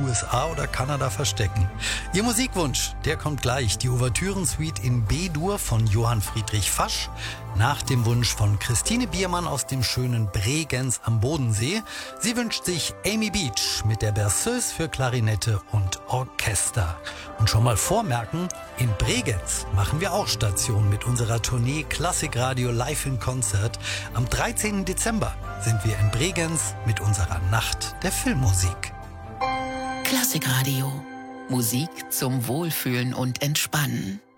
USA oder Kanada verstecken. Ihr Musikwunsch, der kommt gleich. Die Ouvertüren-Suite in B-Dur von Johann Friedrich Fasch. Nach dem Wunsch von Christine Biermann aus dem schönen Bregenz am Bodensee. Sie wünscht sich Amy Beach mit der Berceuse für Klarinette und Orchester. Und schon mal vormerken, in Bregenz machen wir auch Station mit unserer Tournee Klassikradio Live in Konzert. Am 13. Dezember sind wir in Bregenz mit unserer Nacht der Filmmusik. Klassikradio. Musik zum Wohlfühlen und Entspannen.